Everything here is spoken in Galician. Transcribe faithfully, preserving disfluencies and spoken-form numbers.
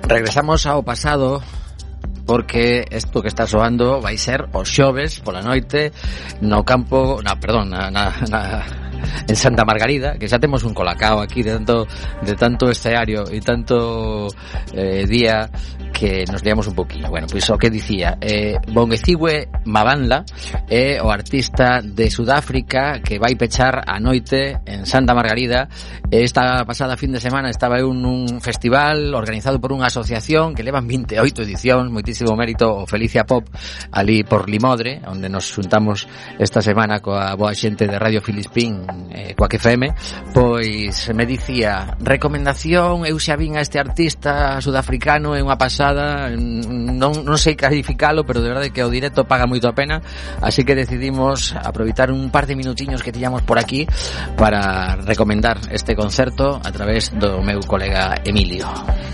Regresamos ao pasado porque isto que está soando vai ser os xoves pola noite no campo, na, perdón, na, na, na en Santa Margarida, que xa temos un colacao aquí de tanto de tanto escenario e tanto eh, día que nos liamos un poquinho. Bueno, pois o que dicía, eh, Bongethiwe Mabanda é o artista de Sudáfrica que vai pechar a noite en Santa Margarida. Esta pasada fin de semana estaba en un festival organizado por unha asociación que levan vinte e oito edicións, moitísimo mérito o Felicia Pop, ali por Limodre, onde nos xuntamos esta semana coa boa xente de Radio Filispín, eh, coa Q F M. Pois me dicía, recomendación, eu xa vin a este artista sudafricano, é unha pasada, non, non sei calificalo, pero de verdade que o directo paga moito a pena, así que decidimos aproveitar un par de minutiños que tiñamos por aquí para recomendar este concerto a través do meu colega Emilio.